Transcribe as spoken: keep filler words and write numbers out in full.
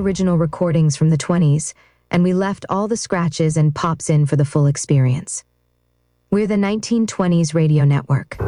original recordings from the twenties, and we left all the scratches and pops in for the full experience. We're the nineteen twenties Radio Network.